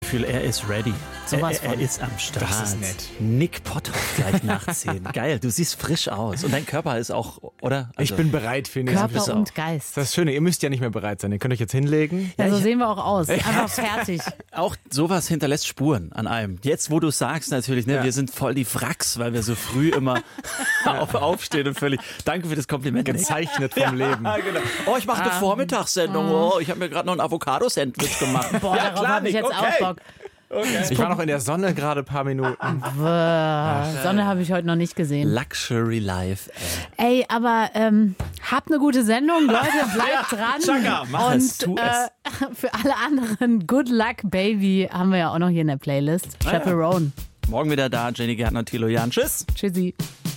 Gefühl, er ist ready. Er ist am Start. Das ist nett. Nick Potthoff gleich nach 10. Geil, du siehst frisch aus. Und dein Körper ist auch, oder? Ich bin bereit für den Körper und Geist. Das ist das Schöne, ihr müsst ja nicht mehr bereit sein. Ihr könnt euch jetzt hinlegen. Ja, so sehen wir auch aus. Einfach fertig. Auch sowas hinterlässt Spuren an einem. Jetzt, wo du sagst natürlich, ne, wir sind voll die Wracks, weil wir so früh immer aufstehen und völlig. Danke für das Kompliment. Gezeichnet vom Leben. Genau. Oh, ich mache eine Vormittagssendung. Oh, ich habe mir gerade noch ein Avocado-Sandwich gemacht. Boah, darauf habe ich jetzt auch Bock. Okay. Ich war noch in der Sonne gerade ein paar Minuten. Sonne habe ich heute noch nicht gesehen. Luxury Life. Ey, aber habt eine gute Sendung, Leute, bleibt dran. Chaka, mach es, tu es. Für alle anderen, Good Luck Baby haben wir ja auch noch hier in der Playlist. Chaperone. Morgen wieder da, Jenny Gärtner, Thilo Jahn. Tschüss. Tschüssi.